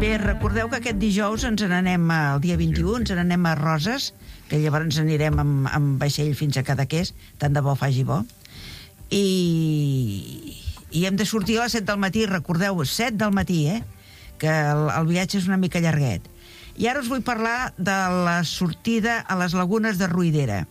Bé, recordeu que aquest dijous ens n'anem, el dia 21, ens n'anem a Roses, que llavors anirem amb vaixell fins a Cadaqués, tant de bo faci bo. I hem de sortir a les 7 del matí, recordeu, 7 del matí, que el viatge és una mica llarguet. I ara us vull parlar de la sortida a les lagunes de Ruidera.